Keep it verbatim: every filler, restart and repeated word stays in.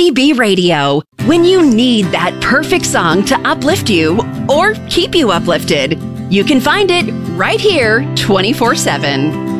C B Radio. When you need that perfect song to uplift you or keep you uplifted, you can find it right here twenty-four seven.